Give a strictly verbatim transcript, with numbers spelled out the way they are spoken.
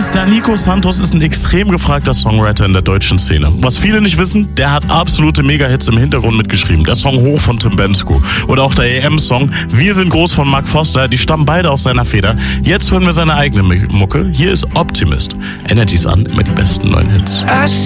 Mister Nico Santos ist ein extrem gefragter Songwriter in der deutschen Szene. Was viele nicht wissen, der hat absolute Mega-Hits im Hintergrund mitgeschrieben. Der Song Hoch von Tim Bendzko oder auch der E M-Song Wir sind groß von Mark Foster, die stammen beide aus seiner Feder. Jetzt hören wir seine eigene Mucke. Hier ist Optimist. Energy's an, immer die besten neuen Hits.